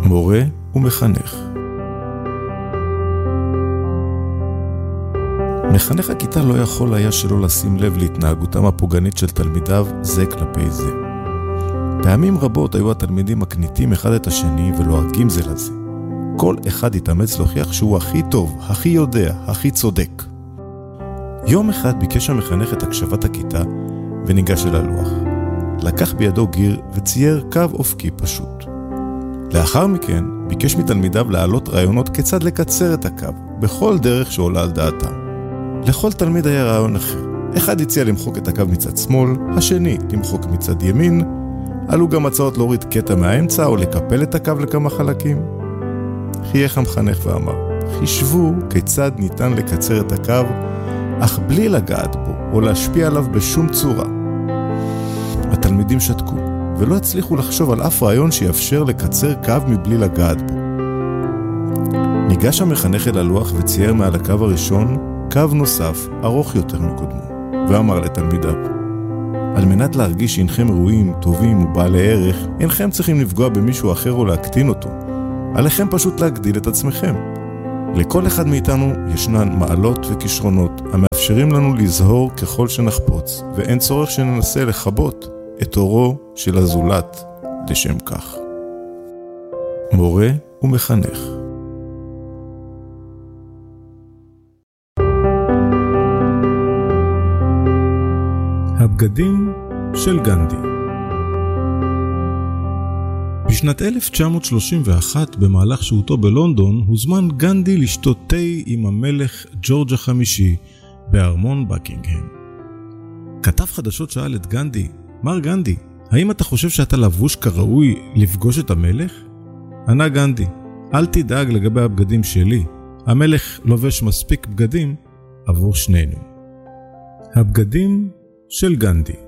מורה ומחנך. מחנך הכיתה לא יכול היה שלא לשים לב להתנהגותם הפוגענית של תלמידיו זה כלפי זה. פעמים רבות היו התלמידים מקניטים אחד את השני ולועגים זה לזה. כל אחד התאמץ להוכיח שהוא הכי טוב, הכי יודע, הכי צודק. יום אחד ביקש המחנך את הקשבת הכיתה וניגש אל הלוח. לקח בידו גיר וצייר קו אופקי פשוט. לאחר מכן ביקש מתלמידיו להעלות רעיונות כיצד לקצר את הקו, בכל דרך שעולה על דעתם. לכל תלמיד היה רעיון אחר. אחד הציע למחוק את הקו מצד שמאל, השני למחוק מצד ימין. עלו גם הצעות להוריד קטע מהאמצע או לקפל את הקו לכמה חלקים. חייך המחנך ואמר, חישבו כיצד ניתן לקצר את הקו, אך בלי לגעת בו או להשפיע עליו בשום צורה. התלמידים שתקו ולא הצליחו לחשוב על אף רעיון שיאפשר לקצר קו מבלי לגעת בו. ניגש המחנך אל הלוח וצייר מעל הקו הראשון קו נוסף ארוך יותר מקודמו, ואמר לתלמידיו, על מנת להרגיש שאינכם ראויים, טובים ובעלי ערך, אינכם צריכים לפגוע במישהו אחר או להקטין אותו. עליכם פשוט להגדיל את עצמכם. לכל אחד מאיתנו ישנן מעלות וכישרונות המאפשרים לנו לזהור ככל שנחפוץ, ואין צורך שננסה לחבות את אורו של הזולת לשם כך. מורה ומחנך. הבגדים של גנדי. בשנת 1931, במהלך שהותו בלונדון, הוזמן גנדי לשתות תה עם המלך ג'ורג' החמישי בארמון בקינגהם. כתב חדשות שאל את גנדי, מר גנדי, האם אתה חושב שאתה לבוש כראוי לפגוש את המלך? ענה גנדי, אל תדאג לגבי הבגדים שלי, המלך לובש מספיק בגדים עבור שנינו. הבגדים של גנדי.